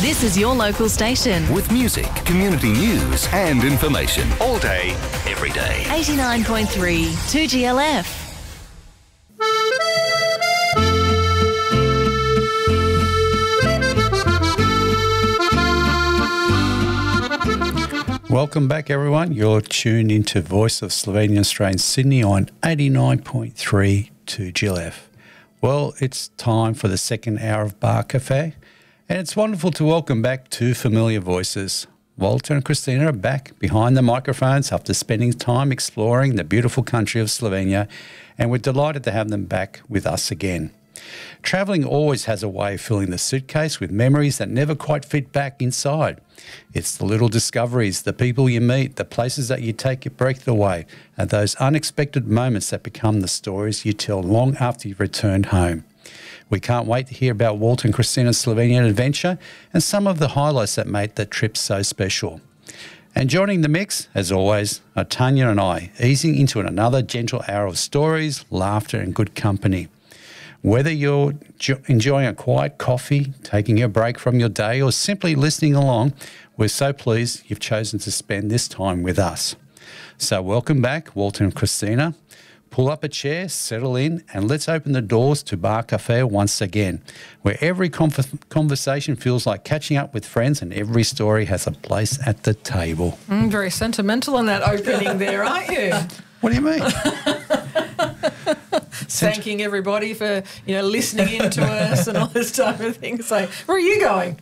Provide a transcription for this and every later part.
This is your local station. With music, community news and information. All day, every day. 89.3 2GLF. Welcome back, everyone. You're tuned into Voice of Slovenian Australian Sydney on 89.3 2GLF. Well, it's time for the second hour of Bar Cafe, and it's wonderful to welcome back two familiar voices. Walter and Christina are back behind the microphones after spending time exploring the beautiful country of Slovenia, and we're delighted to have them back with us again. Travelling always has a way of filling the suitcase with memories that never quite fit back inside. It's the little discoveries, the people you meet, the places that you take your breath away, and those unexpected moments that become the stories you tell long after you've returned home. We can't wait to hear about Walter and Christina's Slovenian adventure and some of the highlights that made that trip so special. And joining the mix, as always, are Tanya and I, easing into another gentle hour of stories, laughter and good company. Whether you're enjoying a quiet coffee, taking a break from your day, or simply listening along, we're so pleased you've chosen to spend this time with us. So welcome back, Walter and Christina. Pull up a chair, settle in, and let's open the doors to Bar Cafe once again, where every conversation feels like catching up with friends and every story has a place at the table. Very sentimental in that opening there, aren't you? What do you mean? Thanking everybody for, listening in to us and all this type of thing. So, where are you going?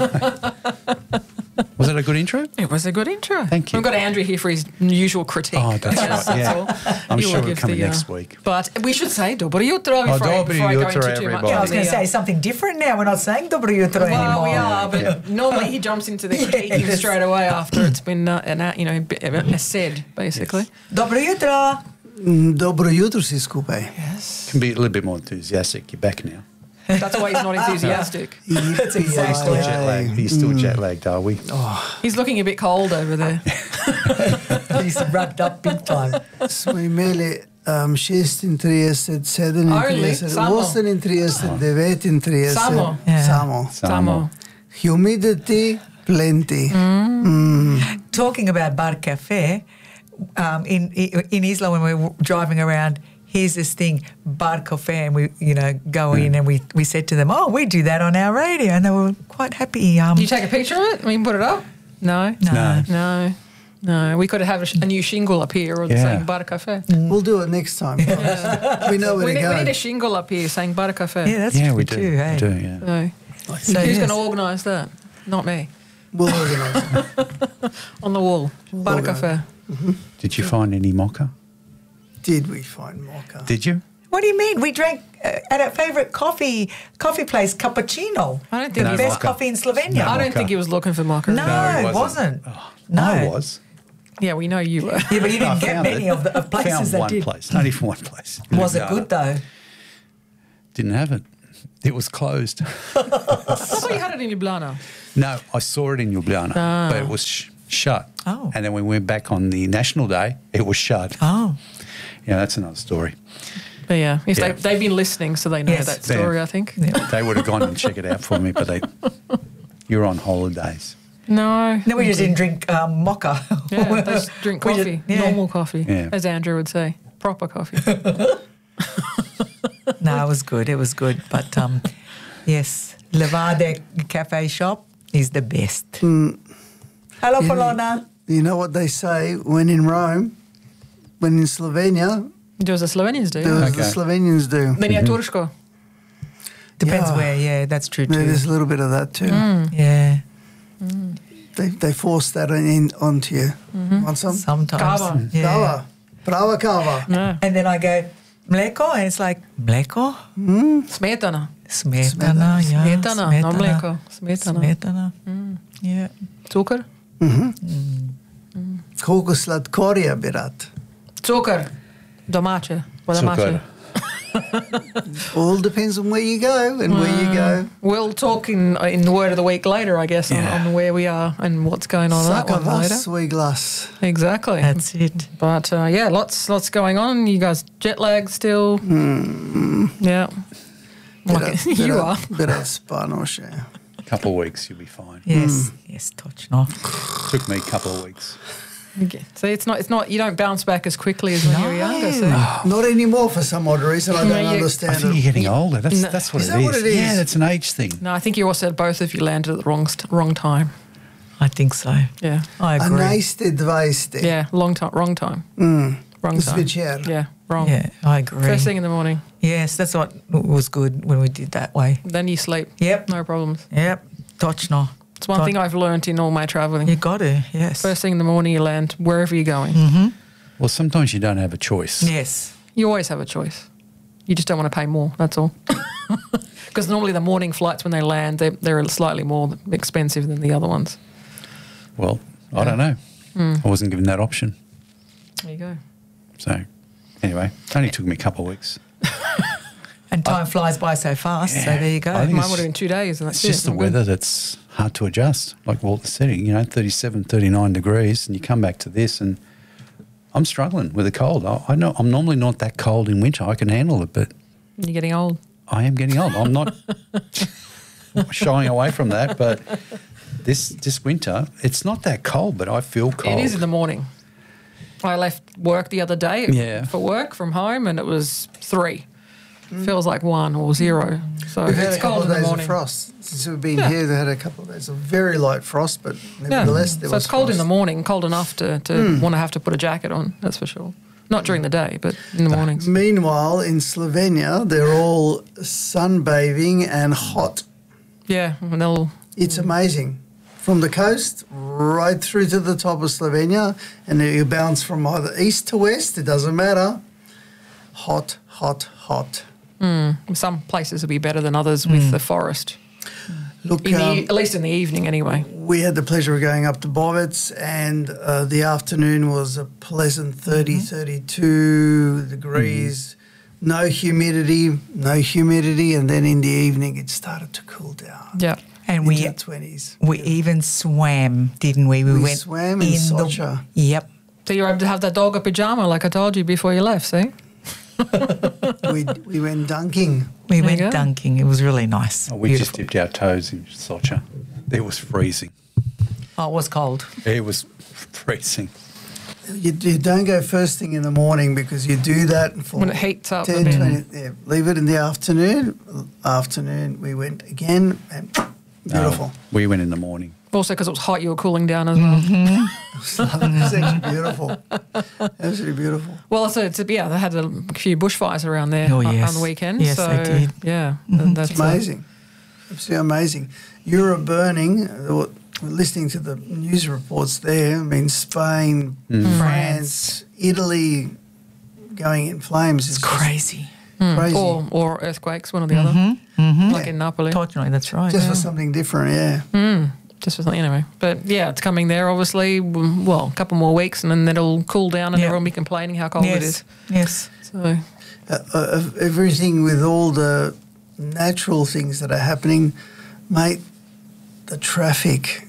Was it a good intro? It was a good intro. Thank you. We've got Andrew here for his usual critique. Oh, that's right, yeah. all. I'm He will sure we'll give come the, next week. But we should say Dobro jutro before I go into too much. everybody. I was going to say something different now. We're not saying Dobro jutro anymore. Well, we are, but normally he jumps into the critiquing straight away after it's been, said, basically. Dobro jutro. Dobro jutro si skupaj. Yes. Can be a little bit more enthusiastic. You're back now. That's why he's not enthusiastic. That's exactly. He's still jet lagged, are we? He's looking a bit cold over there. He's wrapped up big time. Smo imeli 36, 37, Only? Samo? 38, 39. Samo? Samo. Samo. Humidity, plenty. Talking about Bar Cafe, in Isla when we were driving around, here's this thing, Bar Cafe, and we, go in and we said to them, we do that on our radio, and they were quite happy. Did you take a picture of it? I mean, put it up? No. No. We could have a new shingle up here saying Bar Cafe. We'll do it next time. We know where to go. We need a shingle up here saying Bar Cafe. Yeah, that's we true do. too, hey? We do, yeah. So who's going to organise that? Not me. We'll organise it. On the wall. Bar Cafe. Did you find any mocha? Did we find mocha? Did you? What do you mean? We drank at our favourite coffee place, cappuccino. I don't think the he's best mocha. coffee in Slovenia. I don't think he was looking for mocha. No, it wasn't. No, I was. Yeah, we know you were. Yeah, but you I didn't get found many it. of places Found that one did. place, only for one place. Was it good though? Didn't have it. It was closed. I thought you had it in Ljubljana. No, I saw it in Ljubljana, but it was shut. Oh. And then when we went back on the National Day, it was shut. Oh. Yeah, that's another story. But yeah, if Yeah. they've been listening, so they know Yes. that story, I think. They would have gone and checked it out for me, but you were on holidays. No. No, we just didn't drink mocha. Yeah, they just drink We coffee. did- yeah. Normal coffee, Yeah. as Andrew would say. Proper coffee. No, it was good. It was good. But yes, Levade Cafe Shop is the best. Hello, Polona. You know what they say, when in Rome, when in Slovenia, Do as the Slovenians do. do as the Okay. Slovenians do. Meni Turško. Depends Yeah. where. Yeah, that's true too. There's a little bit of that too. Yeah, They force that onto you. Want some? sometimes. Kava. Yeah. Kava. Prava kava. No. And then I go mleko, and it's like mleko, Smetana. smetana, yeah, Smetana, no mleko. Smetana. smetana. Yeah. Cukor? Koliko sladkorja bi rad? Cukor. Domače. Po domače. Cukor. All depends on where you go and where you go. We'll talk in the word of the week later, I guess, on where we are and what's going on that Vsaka one later. vas svoj glas. Exactly. That's it. But lots going on. You guys jet lagged still. Yeah. You are. Bi rad spano še. Couple of weeks, you'll be fine. Yes, yes, точно. Took me a couple of weeks. Okay. See, it's not. You don't bounce back as quickly as when you were younger. See? Not anymore for some odd reason. I don't you- understand I think you're it. getting older. That's what Is it that is. what it is? Yeah, that's an age thing. No, I think you also both of you landed at the wrong time. I think so. Yeah. I A agree. näste dvajste. Yeah, wrong time. Wrong time. Wrong time. Switcher. Yeah, wrong. Yeah, I agree. First thing in the morning. Yes, that's what was good when we did that way. Then you sleep. Yep. No problems. Yep, точно. It's one thing I've learnt in all my travelling. You got to, yes. First thing in the morning, you land wherever you're going. Well, sometimes you don't have a choice. Yes. You always have a choice. You just don't want to pay more. That's all. Because normally the morning flights, when they land, they're slightly more expensive than the other ones. Well, I don't know. I wasn't given that option. There you go. So, anyway, only took me a couple of weeks. And time flies by so fast, so there you go. I think Mine it's- would have been 2 days, and that's It's just the I'm good. weather that's hard to adjust. Like Walter said, 37, 39 degrees, and you come back to this, and I'm struggling with the cold. I know I'm normally not that cold in winter. I can handle it, but You're getting old. I am getting old. I'm not shying away from that, but this winter, it's not that cold, but I feel cold. It is in the morning. I left work the other day Yeah. for work from home, and it was 3. Feels like 1 or 0. So We've had it's a couple cold of in the days of morning. frost. Since we've been Yeah. here, they had a couple of days of very light frost, but Yeah. nevertheless, there So was it's cold in the frost. morning, cold enough to want to have to put a jacket on, that's for sure. Not during the day, but in the mornings. Meanwhile, in Slovenia, they're all sunbathing and hot. Yeah, and they'll... It's amazing. From the coast right through to the top of Slovenia, and you bounce from either east to west, it doesn't matter. Hot, hot, hot. Some places will be better than others with the forest. Look, At least in the evening, anyway. we had the pleasure of going up to Bovitz, and the afternoon was a pleasant 30, 32 degrees. No humidity, and then in the evening it started to cool down. Yeah. And Into we the 20s. we even swam, didn't we? We went swam in Sochi. Yep. So you were able to have that dog a pyjama like I told you before you left, see? We went dunking. We you went go. dunking. It was really nice. Oh, we just dipped our toes in Sochi. It was freezing. Oh, it was cold. It was freezing. You don't go first thing in the morning because you do that for When it heats up a 10, bit. 20, yeah, leave it in the afternoon. Afternoon, we went again, and beautiful. We went in the morning. Also because it was hot, you were cooling down as well. It's actually beautiful. Absolutely beautiful. Well, so they had a few bushfires around there Oh, yes. on the weekend. Yes, so, they did. Yeah. That's It's amazing. Absolutely amazing. Europe burning, listening to the news reports there, I mean, Spain, France, Italy going in flames. It's crazy. Crazy. Or earthquakes, one or the other. Like in Napoli. Totally, that's right. Just for something different, yeah. Just for something, anyway. But yeah, it's coming there, obviously. Well, a couple more weeks and then it'll cool down and Yeah. everyone will be complaining how cold it is. Yes. So, Of everything with all the natural things that are happening, mate, the traffic,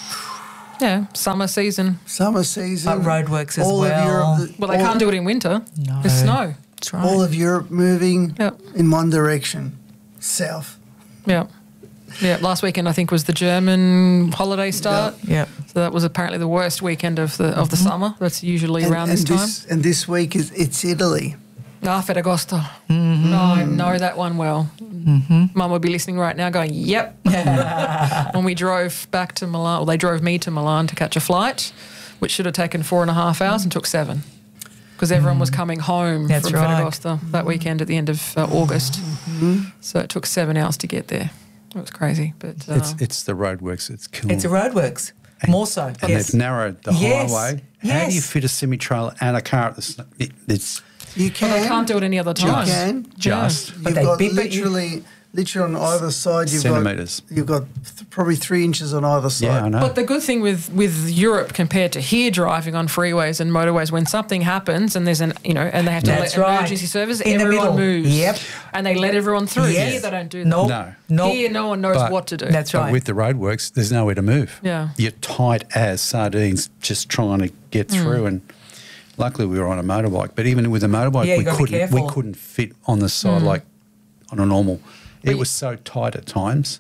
yeah, summer season. summer season. roadworks as all well. Of Europe, Well, they can't do it in winter. No. There's snow. That's right. all of Europe moving Yep. in one direction, south. Yeah. Yeah, last weekend I think was the German holiday start. Yep. So that was apparently the worst weekend of the summer. That's usually around this time. And this week it's Italy. Ferragosto. Oh, I know that one well. Mum would be listening right now going, yep. When we drove back to Milan, well, they drove me to Milan to catch a flight, which should have taken 4.5 hours and took 7. Because everyone was coming home That's from right. Ferragosto that weekend at the end of August. So it took 7 hours to get there. It was crazy. But It's the roadworks. It's killing. It's a roadworks. More so. And Yes. they've narrowed the Yes. highway. How do you Yes. fit a semi-trailer and a car at the it's You but can. they can't do it any other time. You can. just You've But they got beep at you. literally on either side. Centimetres. You've got probably 3 inches on either side. yeah, I know. But the good thing with Europe compared to here driving on freeways and motorways, when something happens and there's and they have to That's let right. emergency service, In the everyone middle. moves. Yep. And they let everyone through. Yes. Here they don't do that. No. No. Here no one knows But- what to do. That's But right. with the roadworks, there's nowhere to move. Yeah. You're tight as sardines just trying to get through. And luckily we were on a motorbike. But even with a motorbike, Yeah, you we gotta be couldn't careful. fit on the side like on a normal. It was so tight at times.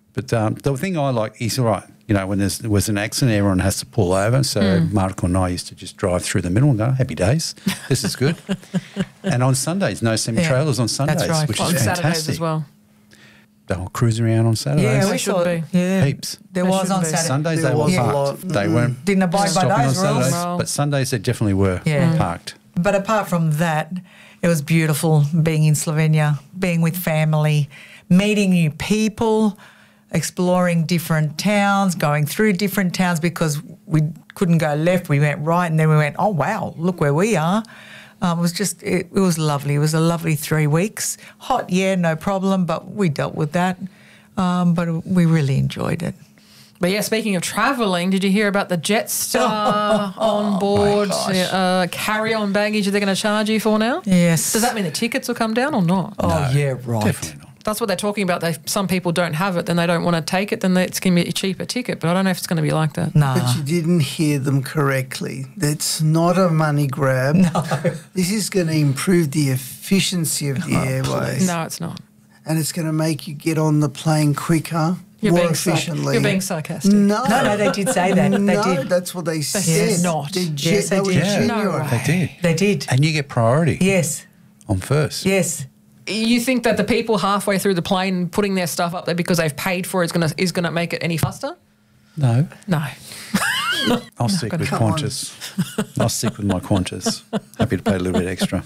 But the thing I like is, right, you know, when there was an accident, everyone has to pull over. So Marco and I used to just drive through the middle and go, happy days, this is good. And on Sundays, no semi-trailers on Sundays, right. which On is fantastic. Saturdays as well. They'll cruise around on Saturdays. Yeah, They we should saw be. Yeah, Heaps. there They was should on be. Saturday. Sundays There they were was a parked. lot. They weren't Didn't abide by stopping on those rules. Saturdays, No. but Sundays they definitely were Yeah. parked. But apart from that, it was beautiful being in Slovenia, being with family, meeting new people, exploring different towns, going through different towns because we couldn't go left. We went right and then we went, oh, wow, look where we are. It was lovely. It was a lovely 3 weeks. Hot, yeah, no problem, but we dealt with that. But we really enjoyed it. But yeah, speaking of travelling, did you hear about the Jetstar on board carry-on baggage that they're going to charge you for now? Yes. Does that mean the tickets will come down or not? Oh, yeah, right. Definitely not. That's what they're talking about. Some people don't have it, then they don't want to take it, then it's going to be a cheaper ticket. But I don't know if it's going to be like that. Nah. But you didn't hear them correctly. That's not a money grab. No. This is going to improve the efficiency of the airways. No, it's not. And it's going to make you get on the plane quicker, You're more being efficiently. You're being sarcastic. No. No, they did say that. They No, did. that's what they said. said not. Yes, they They were did. Yeah. genuine. No way. They did. They did. And you get priority Yes. on first. Yes. You think that the people halfway through the plane putting their stuff up there because they've paid for it is going to make it any faster? No. No. I'll stick with Come on. Qantas. I'll stick with my Qantas. Happy to pay a little bit extra.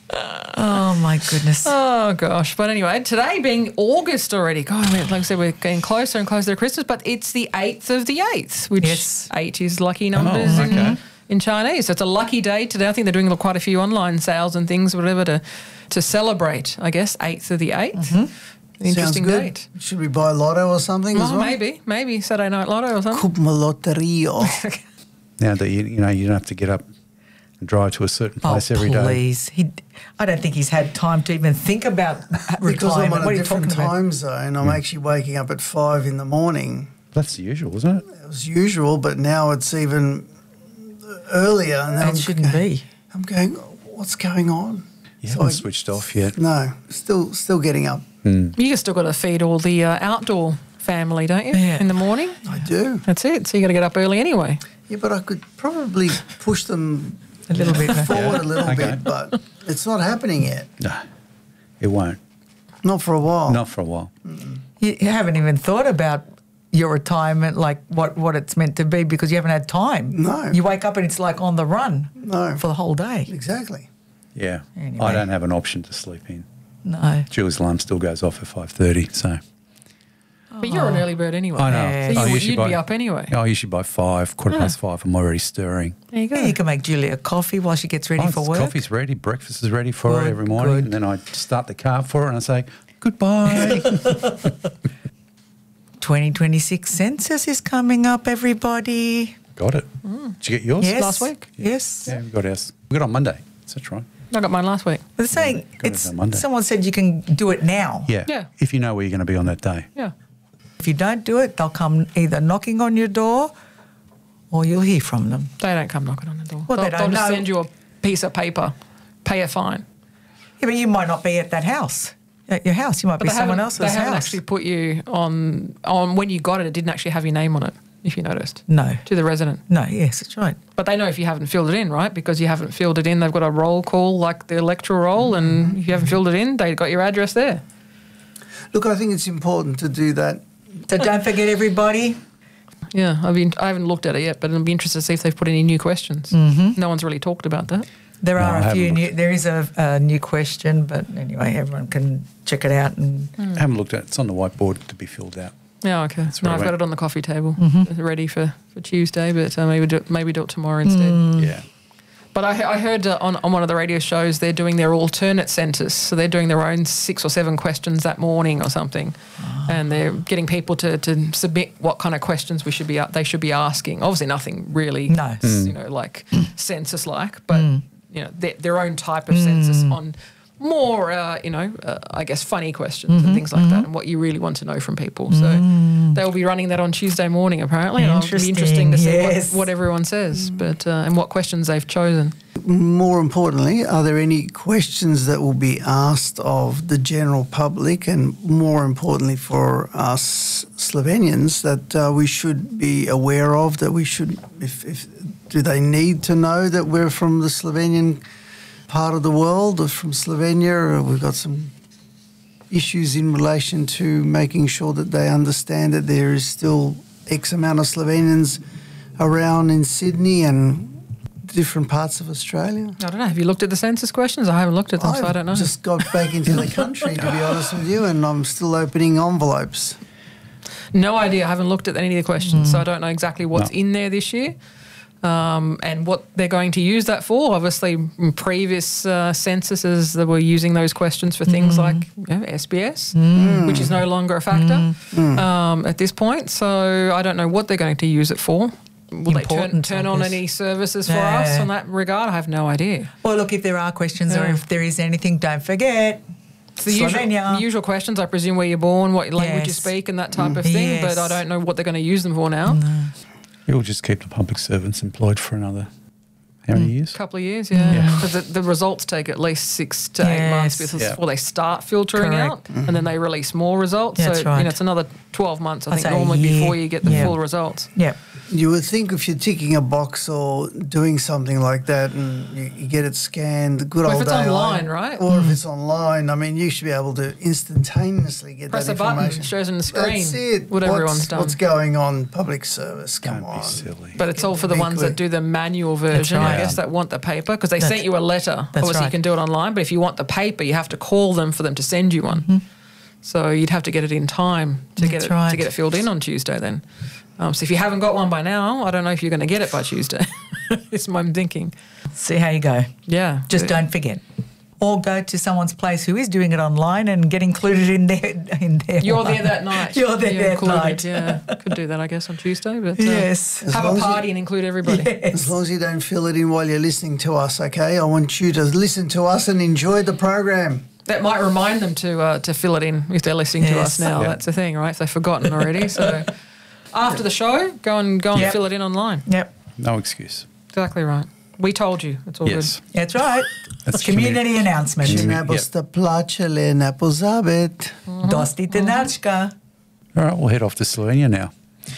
Oh, my goodness. Oh, gosh. But anyway, today being August already. God, like I said, we're getting closer and closer to Christmas, but it's the 8th of the 8th, which Yes. 8 is lucky numbers okay. in Chinese. So it's a lucky day today. I think they're doing quite a few online sales and things, whatever, to celebrate, I guess, 8th of the 8th. Interesting Sounds good. date. Should we buy lotto or something as Oh, well? maybe Saturday Night Lotto or something. Cup Lotterio. Now that you know you don't have to get up and drive to a certain place every day. Please. I don't think he's had time to even think about Because I'm retirement. on What a are you different talking about? time zone, I'm actually waking up at 5 in the morning. That's the usual, isn't it? It was usual, but now it's even earlier. And It shouldn't be. I'm going, what's going on? You So haven't I- switched off yet. No, still getting up. You still got to feed all the outdoor family, don't you, Yeah. in the morning? I do. That's it. So you got to get up early anyway. Yeah, but I could probably push them A little bit. forward a little Okay. bit, but it's not happening yet. No, it won't. Not for a while. Not for a while. You haven't even thought about your retirement, like what it's meant to be, because you haven't had time. No. You wake up and it's like on the run No. for the whole day. Exactly. Yeah. Anyway. I don't have an option to sleep in. No. Julie's alarm still goes off at 5:30, so But you're an early bird anyway. I know. Yeah. So I usually you'd be up anyway. I usually by 5, quarter past 5, I'm already stirring. There you go. Yeah, you can make Julia coffee while she gets ready Oh, for work. coffee's ready, breakfast is ready for her Good, every morning, good. and then I start the car for her and I say, goodbye. 2026 census is coming up, everybody. Got it. Did you get yours? Yes. Last week? Yes. Yeah, we got ours. We got it on Monday. That's right. I got mine last week. They're saying Got it on Monday. someone said you can do it now. Yeah. Yeah. If you know where you're going to be on that day. Yeah. If you don't do it, they'll come either knocking on your door or you'll hear from them. They don't come knocking on the door. Well, they they'll don't just know. send you a piece of paper, pay a fine. Yeah, but you might not be at that house, at your house. You might be someone else's They haven't house. actually put you on when you got it. It didn't actually have your name on it, if you noticed. No. To the resident. No, yes, that's right. But they know if you haven't filled it in, right? Because you haven't filled it in. They've got a roll call like the electoral roll, and if you haven't filled it in, they got your address there. Look, I think it's important to do that. So don't forget, everybody. Yeah, I haven't looked at it yet, but I'll be interested to see if they've put any new questions. Mm-hmm. No one's really talked about that. There No, are I a few haven't new. looked. There is a new question, but anyway, everyone can check it out. And I haven't looked at it. It's on the whiteboard to be filled out. Yeah, okay. where No, I I've went. got it on the coffee table, ready for Tuesday, but maybe do it tomorrow instead. Yeah. But I heard on one of the radio shows they're doing their alternate census, so they're doing their own 6 or 7 questions that morning or something, and they're getting people to submit what kind of questions they should be asking. Obviously, nothing really, No. like census-like, but their own type of census on more, I guess, funny questions and things like that, and what you really want to know from people. So they'll be running that on Tuesday morning, apparently. And it'll be interesting to see what everyone says, but and what questions they've chosen. More importantly, are there any questions that will be asked of the general public, and more importantly for us Slovenians, that we should be aware of, that we should, do they need to know that we're from the Slovenian part of the world, or from Slovenia, or we've got some issues in relation to making sure that they understand that there is still X amount of Slovenians around in Sydney and different parts of Australia? I don't know. Have you looked at the census questions? I haven't looked at them, so I don't know. I've just got back into the country, to be honest with you, and I'm still opening envelopes. No idea. I haven't looked at any of the questions, so I don't know exactly what's in there this year. And what they're going to use that for. Obviously, in previous censuses, they were using those questions for things like SBS, which is no longer a factor at this point. So I don't know what they're going to use it for. Will they turn on any services for us on that regard? I have no idea. Well, look, if there are questions or if there is anything, don't forget. It's the usual questions, I presume, where you're born, what language you speak and that type of thing, but I don't know what they're going to use them for now. No. It'll just keep the public servants employed for another, how many years? A couple of years, Because the results take at least 6 to 8 months before they start filtering out, and then they release more results. That's right. It's another 12 months, I think, normally before you get the full results. Yeah. You would think if you're ticking a box or doing something like that and you get it scanned, good old if it's AI, online, right? Or if it's online, I mean, you should be able to instantaneously get Press that a button, information. it shows on the screen That's it. what everyone's done. What's going on, public service, come Don't on. be silly. But it's all for the ones that do the manual version, right. I guess, that want the paper, because they sent you a letter. Obviously, you can do it online, but if you want the paper, you have to call them for them to send you one. So you'd have to get it in time to get it filled in on Tuesday then. So if you haven't got one by now, I don't know if you're going to get it by Tuesday. That's what I'm thinking. See how you go. Yeah. Just don't forget. Or go to someone's place who is doing it online and get included in their You're there that night. You're there that included, night. Yeah. Could do that, I guess, on Tuesday. But Yes. have a party and include everybody. As long as you don't fill it in while you're listening to us, okay? I want you to listen to us and enjoy the program. That might remind them to fill it in if they're listening to us now. Yeah. That's the thing, right? If they've forgotten already. So after the show, go and fill it in online. Yep. No excuse. Exactly right. We told you. It's all Yes. That's right. That's Community announcement. Ne boste plačali, ne pozabiti. Dosti tenačka. All right, we'll head off to Slovenia now.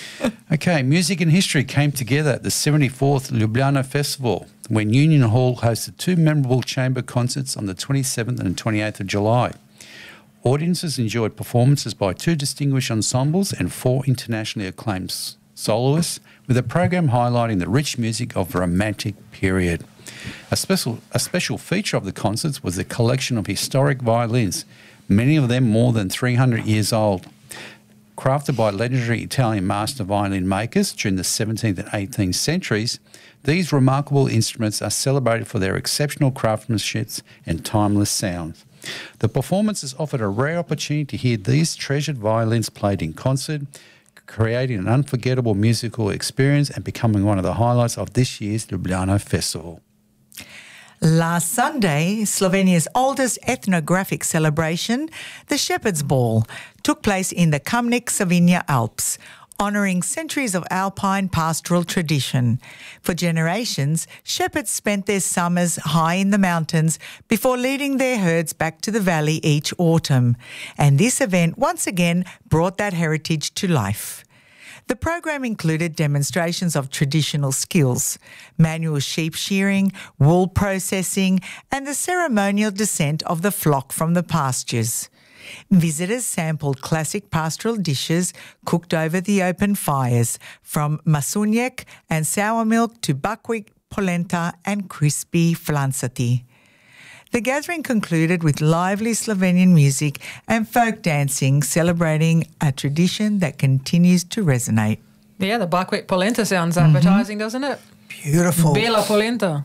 Okay, music and history came together at the 74th Ljubljana Festival, when Union Hall hosted 2 memorable chamber concerts on the 27th and 28th of July. Audiences enjoyed performances by 2 distinguished ensembles and 4 internationally acclaimed soloists, with a program highlighting the rich music of the Romantic period. A special feature of the concerts was a collection of historic violins, many of them more than 300 years old. Crafted by legendary Italian master violin makers during the 17th and 18th centuries, these remarkable instruments are celebrated for their exceptional craftsmanship and timeless sounds. The performances offered a rare opportunity to hear these treasured violins played in concert, creating an unforgettable musical experience and becoming one of the highlights of this year's Ljubljana Festival. Last Sunday, Slovenia's oldest ethnographic celebration, the Shepherd's Ball, took place in the Kamnik-Savinja Alps, honouring centuries of alpine pastoral tradition. For generations, shepherds spent their summers high in the mountains before leading their herds back to the valley each autumn. And this event once again brought that heritage to life. The program included demonstrations of traditional skills, manual sheep shearing, wool processing, and the ceremonial descent of the flock from the pastures. Visitors sampled classic pastoral dishes cooked over the open fires, from masunyek and sour milk to buckwheat polenta and crispy flancati. The gathering concluded with lively Slovenian music and folk dancing, celebrating a tradition that continues to resonate. Yeah, the buckwheat polenta sounds appetising, doesn't it? Beautiful. Bela polenta.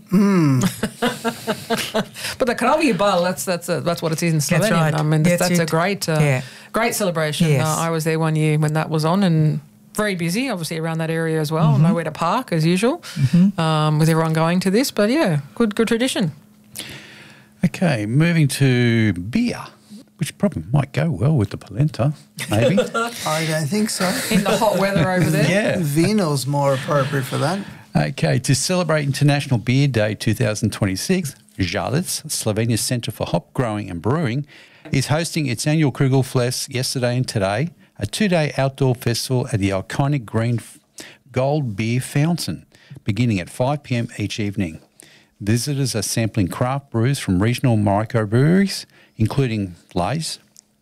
But the kravi bal, that's what it is in Slovenia. That's right. I mean, that's a great great celebration. Yes. I was there one year when that was on, and very busy, obviously, around that area as well. Nowhere to park, as usual, with everyone going to this. But yeah, good tradition. Okay, moving to beer, which probably might go well with the polenta, maybe. I don't think so. In the hot weather over there. Yeah. Vino's more appropriate for that. Okay, to celebrate International Beer Day 2026, Žalec, Slovenia's Centre for Hop Growing and Brewing, is hosting its annual Krugelfest yesterday and today, a 2-day outdoor festival at the iconic green gold beer fountain, beginning at 5 p.m. each evening. Visitors are sampling craft brews from regional microbreweries, including Lays,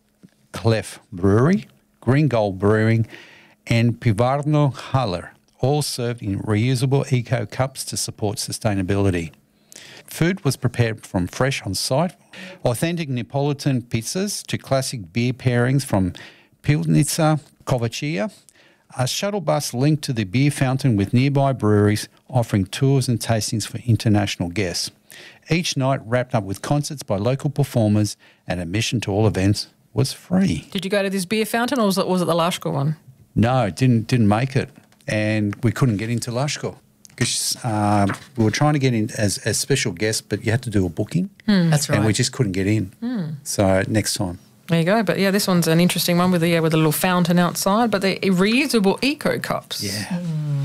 Clef Brewery, Green Gold Brewing, and Pivarno Haller, all served in reusable eco cups to support sustainability. Food was prepared from fresh on site, authentic Neapolitan pizzas to classic beer pairings from Pilnica Kovačica. A shuttle bus linked to the beer fountain with nearby breweries, offering tours and tastings for international guests. Each night wrapped up with concerts by local performers, and admission to all events was free. Did you go to this beer fountain, or was it the Lashko one? No, didn't make it, and we couldn't get into Lashko because we were trying to get in as special guests, but you had to do a booking. That's right. And we just couldn't get in. So next time. There you go. But yeah, this one's an interesting one with the little fountain outside, but they're reusable eco cups. Yeah.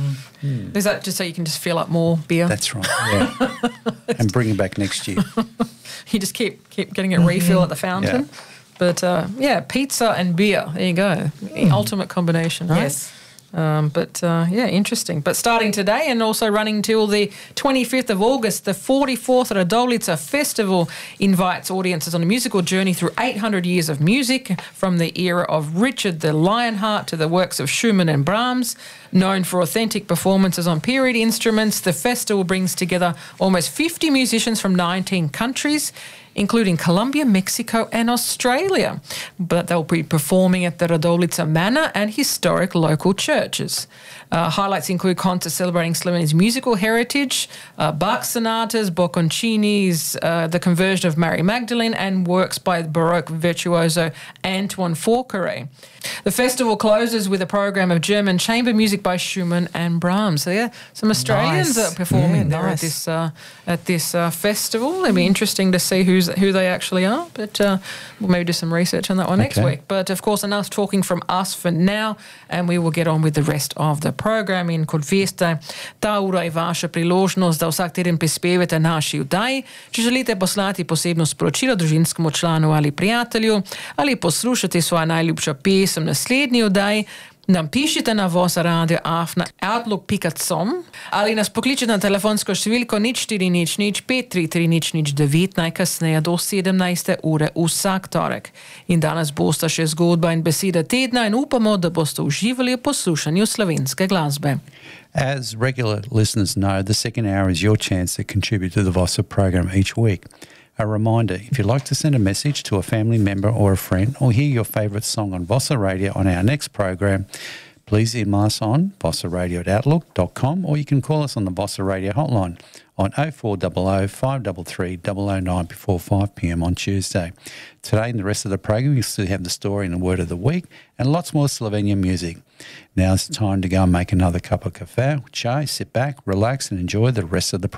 Is that just so you can just fill up more beer? That's right, yeah. And bring it back next year. You just keep getting a refill at the fountain. Yeah. But pizza and beer. There you go. Ultimate combination, right? Yes. Interesting. But starting today and also running till the 25th of August, the 44th Radovljica Festival invites audiences on a musical journey through 800 years of music, from the era of Richard the Lionheart to the works of Schumann and Brahms. Known for authentic performances on period instruments, the festival brings together almost 50 musicians from 19 countries, including Colombia, Mexico and Australia. But they'll be performing at the Radovljica Manor and historic local churches. Highlights include concerts celebrating Slovenia's musical heritage, Bach sonatas, Bocconcini's The Conversion of Mary Magdalene, and works by Baroque virtuoso Antoine Forqueray. The festival closes with a program of German chamber music by Schumann and Brahms. So yeah, some Australians are performing there at this festival. It'll be interesting to see who they actually are, but we'll maybe do some research on that one next week. But of course, enough talking from us for now, and we will get on with the rest of the program. In kot veste, ta ura je vaša priložnost, da vsak teden prispevate naši vdaji. Če želite poslati posebno sporočilo družinskemu članu ali prijatelju, ali poslušati svoja najljubša pesem naslednji vdaji, nam pišite na vosradio@outlook.com ali nas pokličite na telefonsko številko 0400 533 009 najkasneje do 17. ure vsak torek. In danes bosta še zgodba in beseda tedna in upamo, da boste uživali v poslušanju slovenske glasbe. As regular listeners know, the second hour is your chance to contribute to the Vossa program each week. A reminder, if you'd like to send a message to a family member or a friend, or hear your favourite song on Vossa Radio on our next program, please email us on vossaradio@outlook.com, or you can call us on the Vossa Radio hotline on 0400 533 009 before 5 p.m. on Tuesday. Today and the rest of the program, you'll still have the story and the word of the week and lots more Slovenian music. Now it's time to go and make another cup of cafe, chai, sit back, relax and enjoy the rest of the program.